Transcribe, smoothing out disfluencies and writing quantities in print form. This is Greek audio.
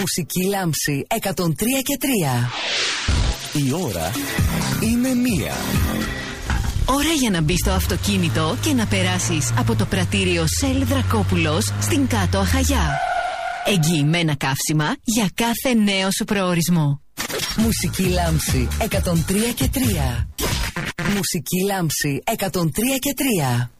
Μουσική λάμψη 103 και 3. Η ώρα είναι 1. Ώρα για να μπεις στο αυτοκίνητο και να περάσεις από το πρατήριο Shell Δρακόπουλος στην Κάτω Αχαγιά. Εγγυημένα καύσιμα για κάθε νέο σου προορισμό. Μουσική λάμψη 103 και 3. Μουσική λάμψη 103 και 3.